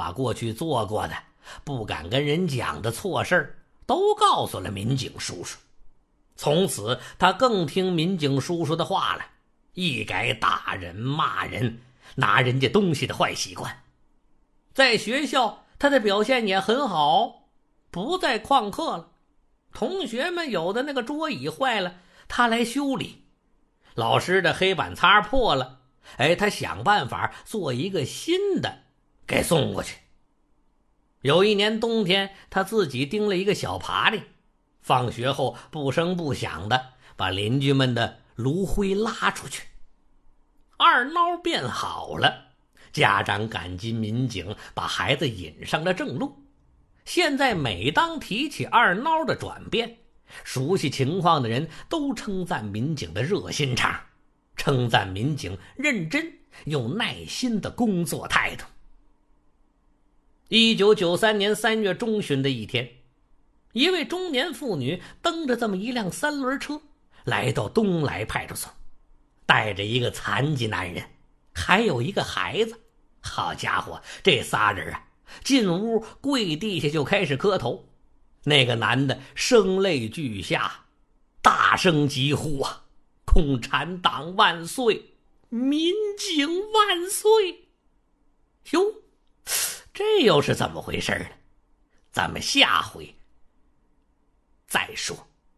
把过去做过的不敢跟人讲的错事都告诉了民警叔叔。从此他更听民警叔叔的话了，一改打人骂人拿人家东西的坏习惯。在学校他的表现也很好，不再旷课了，同学们有的那个桌椅坏了他来修理，老师的黑板擦破了他想办法做一个新的给送过去。有一年冬天，他自己钉了一个小爬犁，放学后不声不响的把邻居们的炉灰拉出去。二孬变好了，家长感激民警把孩子引上了正路。现在每当提起二孬的转变，熟悉情况的人都称赞民警的热心肠，称赞民警认真有耐心的工作态度。1993年3月中旬的一天，一位中年妇女蹬着这么一辆三轮车来到东来派出所，带着一个残疾男人还有一个孩子。好家伙，这仨人进屋跪地下就开始磕头。那个男的声泪俱下，大声疾呼共产党万岁，民警万岁。哟，这又是怎么回事呢？咱们下回再说。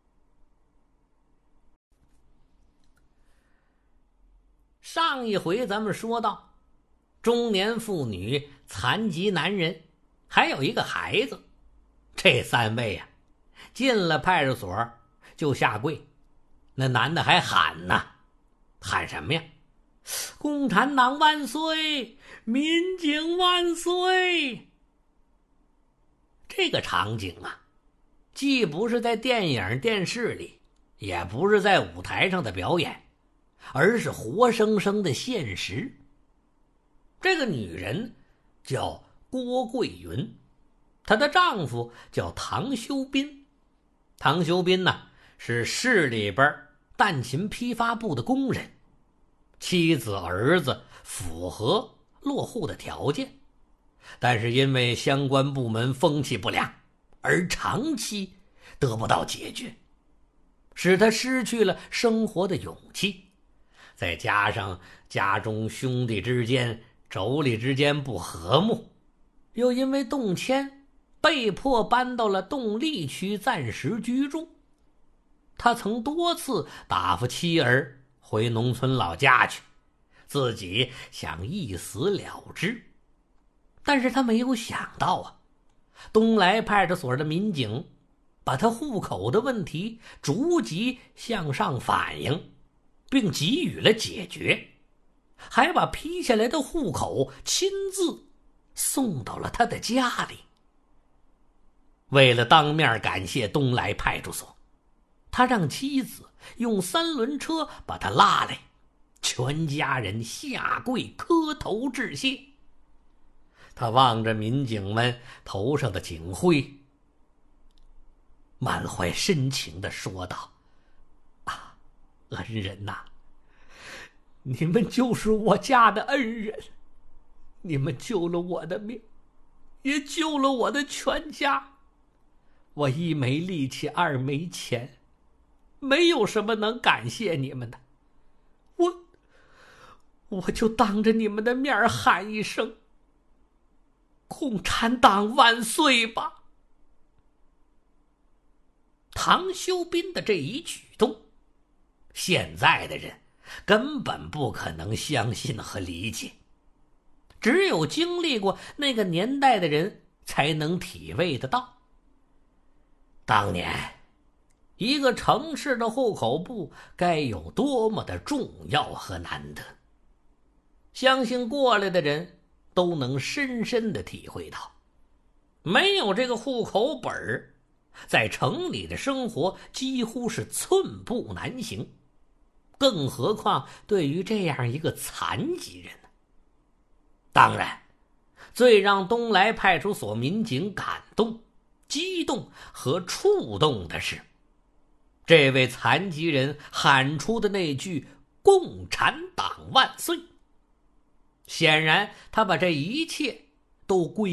上一回咱们说到，中年妇女、残疾男人还有一个孩子，这三位进了派出所就下跪。那男的还喊呢，喊什么呀？共产党万岁，民警万岁。这个场景既不是在电影电视里，也不是在舞台上的表演，而是活生生的现实。这个女人叫郭桂云，她的丈夫叫唐修斌。唐修斌是市里边弹琴批发部的工人，妻子儿子符合落户的条件，但是因为相关部门风气不良而长期得不到解决，使他失去了生活的勇气。再加上家中兄弟之间妯娌之间不和睦，又因为动迁被迫搬到了动力区暂时居住。他曾多次打发妻儿回农村老家去，自己想一死了之。但是他没有想到东来派出所的民警把他户口的问题逐级向上反映，并给予了解决，还把批下来的户口亲自送到了他的家里。为了当面感谢东来派出所，他让妻子用三轮车把他拉来，全家人下跪磕头致谢。他望着民警们头上的警徽，满怀深情地说道：恩人你们就是我家的恩人，你们救了我的命，也救了我的全家。我一没力气，二没钱，没有什么能感谢你们的，我就当着你们的面喊一声共产党万岁吧。唐修斌的这一举动，现在的人根本不可能相信和理解，只有经历过那个年代的人才能体味得到。当年一个城市的户口簿该有多么的重要和难得，相信过来的人都能深深地体会到，没有这个户口本，在城里的生活几乎是寸步难行，更何况对于这样一个残疾人呢？当然，最让东来派出所民警感动、激动和触动的是，这位残疾人喊出的那句共产党万岁。显然他把这一切都归